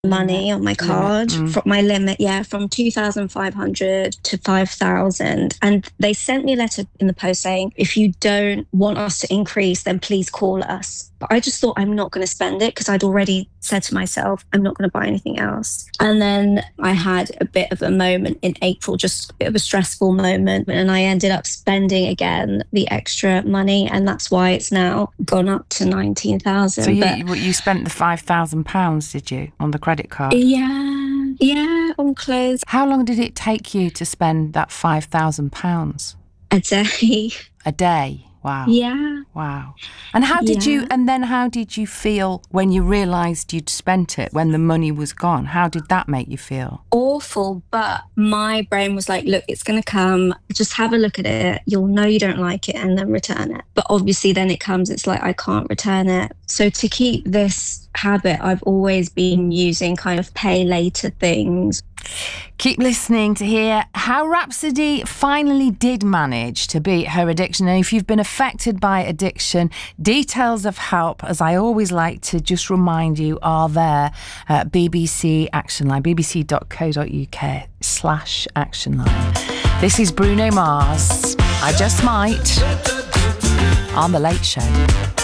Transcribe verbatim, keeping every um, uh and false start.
money on my card Mm. from my limit, yeah, from two thousand five hundred to five thousand. And they sent me a letter in the post saying, if you don't want us to increase, then please call us. But I just thought, I'm not going to spend it because I'd already said to myself, I'm not going to buy anything else. And then I had a bit of a moment in April, just a bit of a stressful moment. And I ended up spending again the extra money. And that's why it's now gone up to nineteen thousand. So you, but, you you spent the five thousand pounds, did you, on the credit card? Yeah, yeah, on clothes. How long did it take you to spend that five thousand pounds? A day. A day? Wow. Yeah. Wow. And how did Yeah. you, and then how did you feel when you realised you'd spent it, when the money was gone? How did that make you feel? Awful, but my brain was like, look, it's going to come. Just have a look at it. You'll know you don't like it and then return it. But obviously then it comes, it's like, I can't return it. So to keep this habit, I've always been using kind of pay later things. Keep listening to hear how Rhapsody finally did manage to beat her addiction. And if you've been affected by addiction, details of help, as I always like to just remind you, are there at B B C Action Line, bbc.co.uk slash action line. This is Bruno Mars, I Just Might, on The Late Show.